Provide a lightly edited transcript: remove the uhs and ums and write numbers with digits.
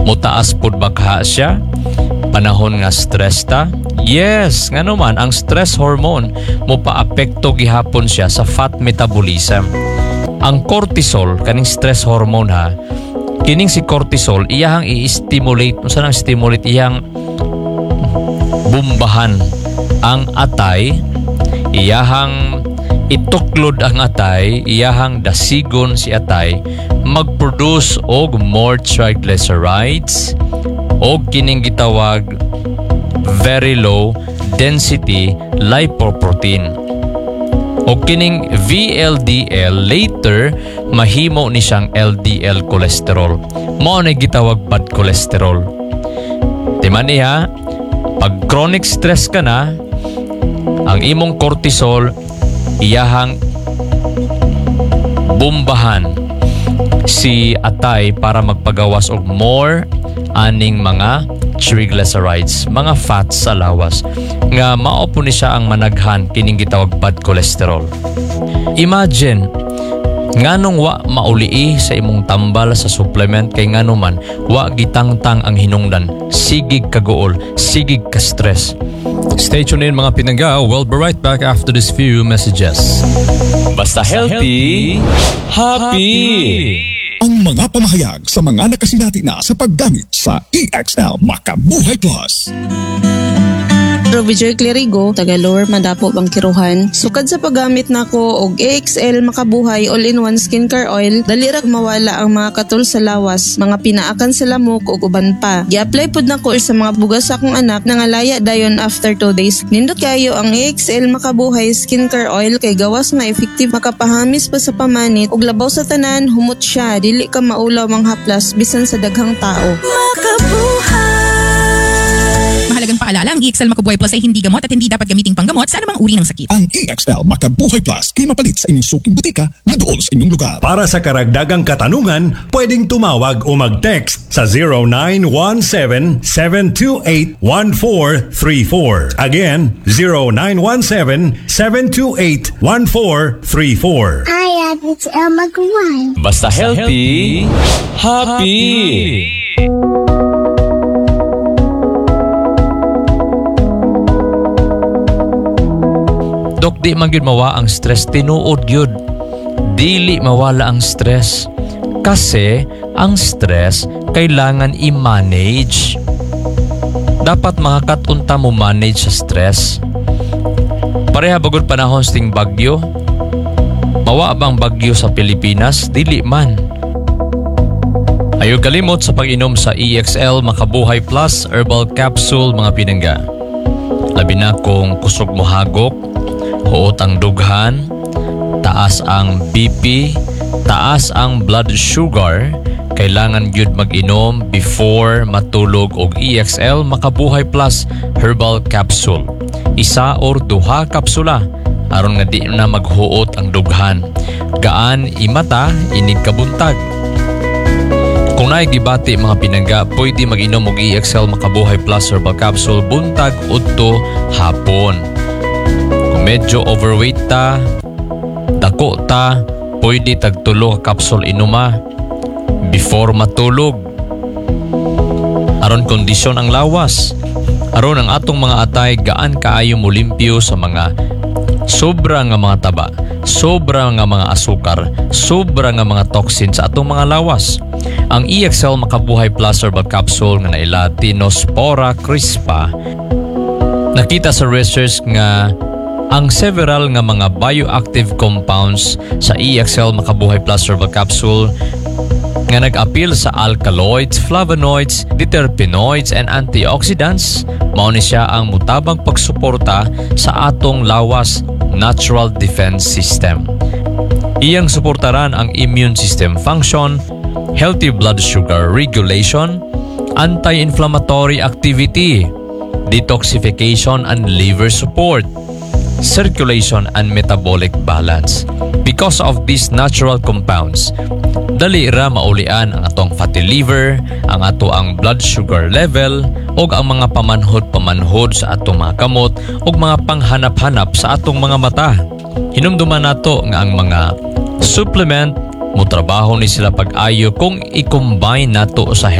Mutaas pud bakha siya panahon nga stress ta? Yes, nga naman ang stress hormone mo paapekto gihapon siya sa fat metabolism. Ang cortisol kaning stress hormone ha, kining si cortisol iyang i-stimulate, unsa nang stimulate iyang bumbahan ang atay, iyahang ituklod ang atay, iyahang dasigon si atay mag-produce og more triglycerides og kining gitawag very low density lipoprotein. O kining VLDL later mahimo ni siyang LDL cholesterol. Mao na gitawag bad cholesterol. Timan niya, pag chronic stress ka na, ang imong cortisol iyahang bumbahan si atay para magpagawas og more aning mga triglycerides, mga fats sa lawas nga mao po ni siya ang managhan kining gitawag bad cholesterol. Imagine nganong wa maulii sa imong tambal sa supplement kay ngano man wa gitangtang ang hinungdan, sigig kaguol, sigig ka stress. Stay tuned in mga pinangga. We'll be right back after this few messages. Basta healthy, happy! Ang mga pamahayag sa mga nakasinati na sa paggamit sa EXL Makabuhay Plus. Rovijoy Clerigo, taga Lower Madapo, Bangkiruhan. Sukad sa paggamit nako og EXL Makabuhay All-in-One Skincare Oil, dali ra mawala ang mga katul sa lawas, mga pinaakan sa lamok ug uban pa. Gi-apply pud nako sa mga bugas sa akong anak na ngalaya dayon after 2 days. Nindot kayo ang EXL Makabuhay Skincare Oil kay gawas nga effective, makapahamis pa sa pamanit ug labaw sa tanan, humot siya, dili ka maulaw manghaplas bisan sa daghang tao. Mahalagang paalala, ang EXL Makabuhay Plus ay hindi gamot at hindi dapat gamiting panggamot sa anumang uri ng sakit. Ang EXL Makabuhay Plus ay mapalit sa inyong suking butika na doon sa inyong lugar. Para sa karagdagang katanungan, pwedeng tumawag o mag-text sa 0917-728-1434. Again, 0917-728-1434. Hi, it's El Magwan. Basta healthy, happy! Dok, di man gyud mawa ang stress, tinuod gyud. Dili mawala ang stress. Kasi ang stress kailangan i-manage. Dapat makakat-unta mo manage sa stress. Pareha bagod panahon sting bagyo. Mawa bang bagyo sa Pilipinas? Dili man. Ayaw kalimot sa pag-inom sa EXL Makabuhay Plus Herbal Capsule mga pinangga. Labi na kung kusog mo hagok, huot ang dughan, taas ang BP, taas ang blood sugar, kailangan gyud mag-inom before matulog og EXL Makabuhay Plus Herbal Capsule. Isa or duha kapsula aron nga di na maghuot ang dughan. Gaan imata inig kabuntag. Kung naay gibati mga pinangga, pwede mag-inom og EXL Makabuhay Plus Herbal Capsule buntag udto hapon. Medyo overweight ta, dako ta, pwede tagtulo ka kapsul inuma before matulog. Aron kondisyon ang lawas, aron ang atong mga atay gaan kaayo mo limpyo sa mga sobra nga mga taba, sobra nga mga asukar, sobra nga mga toxin sa atong mga lawas. Ang EXL Makabuhay Plus Herbal Capsule nga naila Tinospora crispa, nakita sa research nga ang several nga mga bioactive compounds sa EXL Makabuhay Plus Herbal Capsule nga nag-appeal sa alkaloids, flavonoids, diterpenoids, and antioxidants, mao ni siya ang mutabang pagsuporta sa atong lawas natural defense system. Iyang suportaran ang immune system function, healthy blood sugar regulation, anti-inflammatory activity, detoxification and liver support, circulation and metabolic balance. Because of these natural compounds, dali ra maulian ang atong fatty liver, ang ato ang blood sugar level, og ang mga pamanhod sa atong mga kamot og mga panghanap-hanap sa atong mga mata. Hinumduman nato nga ang mga supplement mo trabaho ni sila pag-ayo kung i-combine nato sa